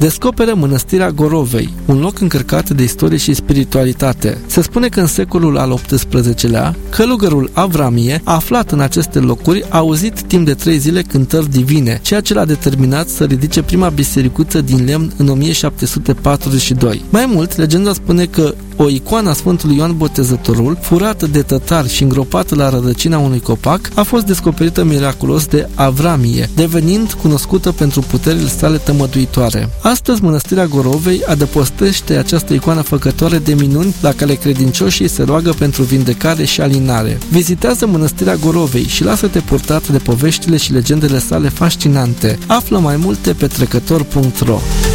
descoperă mănăstirea Gorovei, un loc încărcat de istorie și spiritualitate. Se spune că în secolul al XVIII-lea, călugărul Avramie, aflat în aceste locuri, a auzit timp de 3 zile cântări divine, ceea ce l-a determinat să ridice prima bisericuță din lemn în 1742. Mai mult, legenda spune că o icoană a Sfântului Ioan Botezătorul, furată de tătari și îngropată la rădăcina unui copac, a fost descoperită miraculos de Avramie, devenind cunoscută pentru puterile sale tămăduitoare. Astăzi, mănăstirea Gorovei adăpostește această icoană făcătoare de minuni la care credincioșii se roagă pentru vindecare și alinare. Vizitează mănăstirea Gorovei și lasă-te purtat de poveștile și legendele sale fascinante. Află mai multe pe trecător.ro.